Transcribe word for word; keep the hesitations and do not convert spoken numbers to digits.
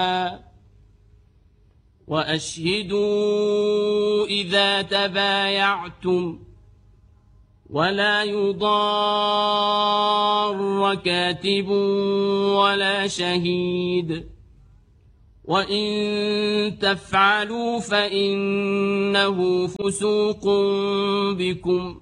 وأشهدوا إذا تبايعتم ولا يضار كاتب ولا شهيد وإن تفعلوا فإنه فسوق بكم